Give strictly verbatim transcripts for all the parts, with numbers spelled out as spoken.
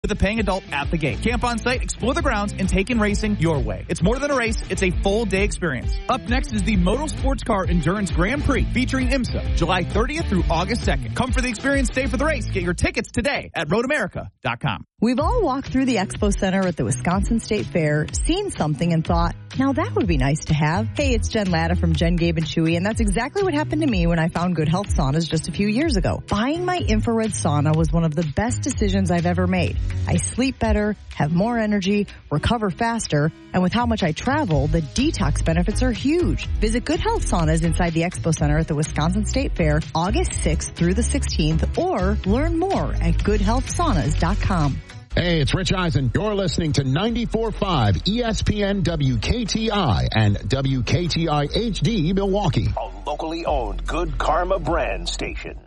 with a paying adult at the gate. Camp on site, explore the grounds, and take in racing your way. It's more than a race, it's a full day experience. Up next is the Moto Sports Car Endurance Grand Prix featuring IMSA, July thirtieth through August second. Come for the experience, stay for the race. Get your tickets today at road america dot com. We've all walked through the Expo Center at the Wisconsin State Fair, seen something and thought, now that would be nice to have. Hey, it's Jen Latta from Jen, Gabe, and Chewy, and that's exactly what happened to me when I found Good Health Saunas just a few years ago. Buying my infrared sauna was one of the best decisions I've ever made. I sleep better, have more energy, recover faster, and with how much I travel, the detox benefits are huge. Visit Good Health Saunas inside the Expo Center at the Wisconsin State Fair, August sixth through the sixteenth, or learn more at good health saunas dot com. Hey, it's Rich Eisen. You're listening to ninety-four point five E S P N W K T I and W K T I H D Milwaukee. A locally owned Good Karma brand station.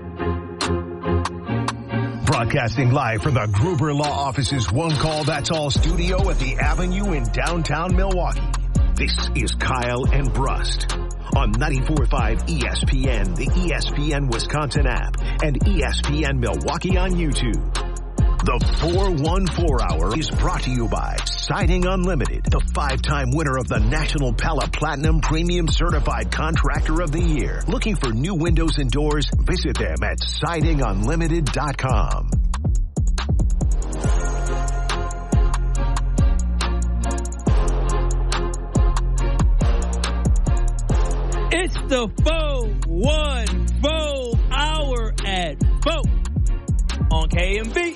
Broadcasting live from the Gruber Law Office's One Call That's All studio at the Avenue in downtown Milwaukee. This is Kyle and Brust on ninety-four point five E S P N, the E S P N Wisconsin app, and E S P N Milwaukee on YouTube. The four one four Hour is brought to you by Siding Unlimited, the five-time winner of the National Pella Platinum Premium Certified Contractor of the Year. Looking for new windows and doors? Visit them at siding unlimited dot com. It's the four one four Hour at four on K M B.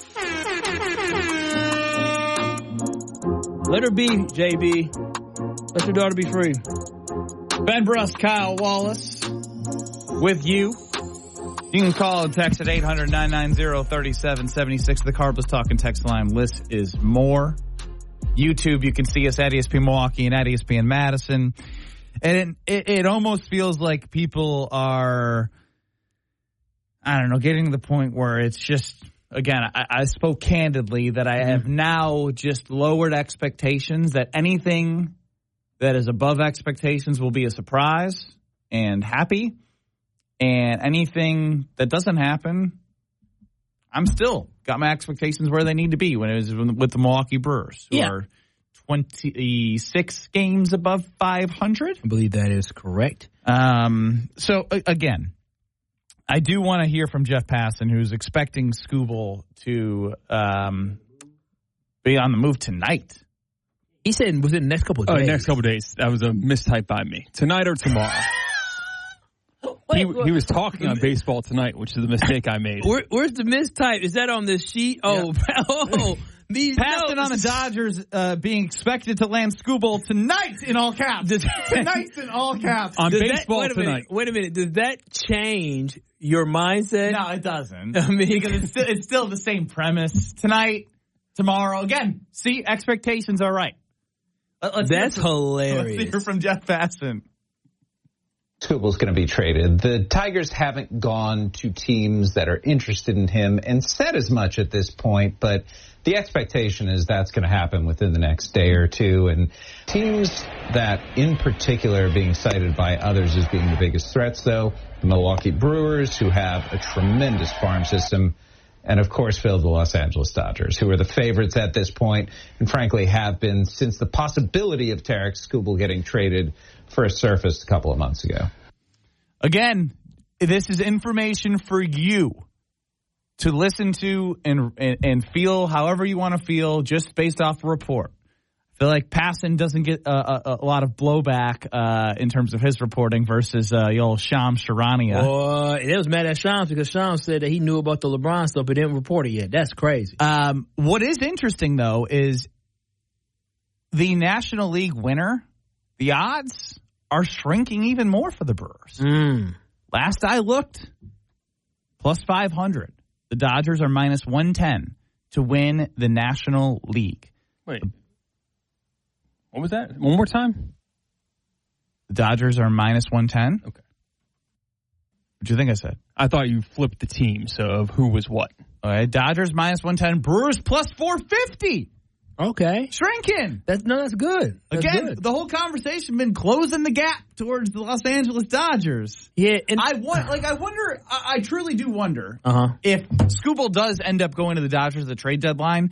Let her be, J B. Let your daughter be free. Ben Brust, Kyle Wallace with you. You can call and text at eight hundred, nine nine zero, three seven seven six. The Carbless Talking text line list is more. YouTube, you can see us at E S P N Milwaukee and at E S P N Madison. And it, it almost feels like people are, I don't know, getting to the point where it's just, again, I, I spoke candidly that I have now just lowered expectations, that anything that is above expectations will be a surprise and happy. And anything that doesn't happen, I'm still got my expectations where they need to be when it was with the Milwaukee Brewers, who yeah. are twenty-six games above five hundred. I believe that is correct. Um, so, again, I do want to hear from Jeff Passan, who's expecting Skubal to um, be on the move tonight. He said within the next couple of days. Oh, next couple of days. That was a mistype by me. Tonight or tomorrow. Wait, he, what? he was talking on baseball tonight, which is a mistake I made. Where, where's the mistype? Is that on this sheet? Oh, yeah. oh. These Passan on the Dodgers uh, being expected to land Skubal tonight in all caps. Tonight in all caps. On Does baseball that, wait a tonight. Minute, wait a minute. Does that change your mindset? No, it doesn't. I mean, because it's still, it's still the same premise. Tonight, tomorrow. Again, see, expectations are right. Let's That's from, hilarious. Let's hear from Jeff Passan. Skubal's going to be traded. The Tigers haven't gone to teams that are interested in him and said as much at this point, but the expectation is that's going to happen within the next day or two. And teams that in particular are being cited by others as being the biggest threats, though, the Milwaukee Brewers, who have a tremendous farm system, and, of course, Phil, the Los Angeles Dodgers, who are the favorites at this point and, frankly, have been since the possibility of Tarik Skubal getting traded first surfaced a couple of months ago. Again, this is information for you to listen to and and, and feel however you want to feel just based off a report. I feel like Passan doesn't get a, a, a lot of blowback uh, in terms of his reporting versus uh, the old Shams Charania. Boy, it was mad at Shams because Shams said that he knew about the LeBron stuff but didn't report it yet. That's crazy. Um, what is interesting, though, is the National League winner, the odds are shrinking even more for the Brewers. Mm. Last I looked, plus five hundred. The Dodgers are minus one ten to win the National League. Wait. What was that? One more time? The Dodgers are minus one ten. Okay. What do you think I said? I thought you flipped the team, so of who was what. All right, Dodgers minus one ten, Brewers plus four fifty. Okay. Shrinking. That's no, that's good. That's Again, good. the whole conversation been closing the gap towards the Los Angeles Dodgers. Yeah, and I want, like, I wonder, I, I truly do wonder uh-huh. if Skubal does end up going to the Dodgers at the trade deadline.